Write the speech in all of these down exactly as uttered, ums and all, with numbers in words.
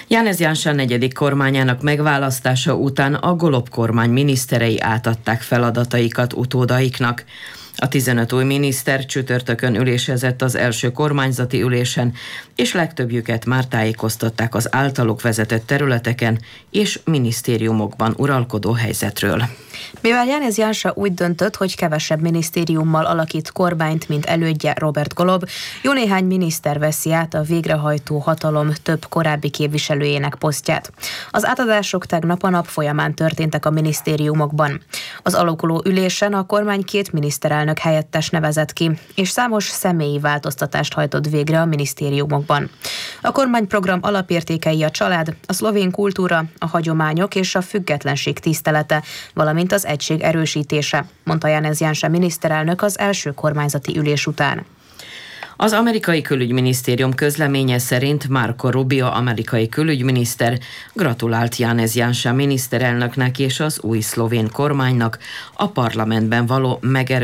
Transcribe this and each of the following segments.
Janez Janša negyedik kormányának megválasztása után a Golob kormány miniszterei átadták feladataikat utódaiknak. A tizenöt új miniszter csütörtökön ülésezett az első kormányzati ülésen, és legtöbbjüket már tájékoztatták az általuk vezetett területeken és minisztériumokban uralkodó helyzetről. Mivel Janez Janša úgy döntött, hogy kevesebb minisztériummal alakít kormányt, mint elődje Robert Golob, jó néhány miniszter veszi át a végrehajtó hatalom több korábbi képviselőjének posztját. Az átadások tegnap a nap folyamán történtek a minisztériumokban. Az alakuló ülésen a kormány két miniszterelnök helyettes nevezett ki, és számos személyi változtatást hajtott végre a minisztériumokban. A kormányprogram alapértékei a család, a szlovén kultúra, a hagyományok és a függetlenség tisztelete, valamint az egység erősítése, mondta Janez Janša miniszterelnök az első kormányzati ülés után. Az amerikai külügyminisztérium közleménye szerint Marco Rubio amerikai külügyminiszter gratulált Janez Janša miniszterelnöknek és az új szlovén kormánynak a parlamentben való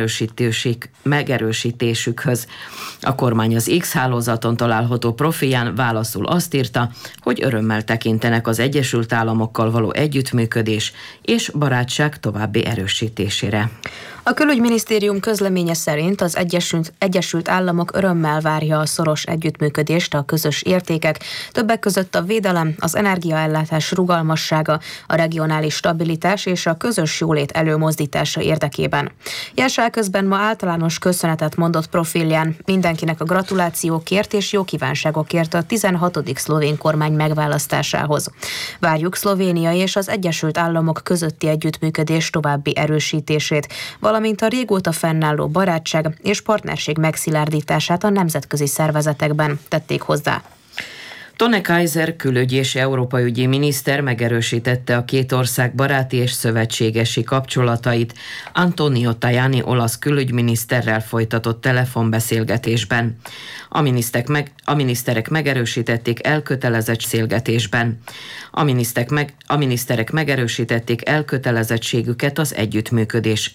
megerősítésükhöz. A kormány az X hálózaton található profilján válaszul azt írta, hogy örömmel tekintenek az Egyesült Államokkal való együttműködés és barátság további erősítésére. A külügyminisztérium közleménye szerint az Egyesült, Egyesült Államok örömmel várja a szoros együttműködést, a közös értékek, többek között a védelem, az energiaellátás rugalmassága, a regionális stabilitás és a közös jólét előmozdítása érdekében. Janša közben ma általános köszönetet mondott profilján mindenkinek a gratulációkért és jó kívánságokért a tizenhatodik szlovén kormány megválasztásához. Várjuk Szlovénia és az Egyesült Államok közötti együttműködés további erősítését, valamint a régóta fennálló barátság és partnerség megszilárdítását a nemzetközi szervezetekben, tették hozzá. Tone Kaiser külügy- és európaügyi miniszter megerősítette a két ország baráti és szövetségesi kapcsolatait Antonio Tajani olasz külügyminiszterrel folytatott telefonbeszélgetésben. A, meg, a miniszterek megerősítették elkötelezett beszélgetésben. A, meg, a miniszterek megerősítették elkötelezettségüket az együttműködés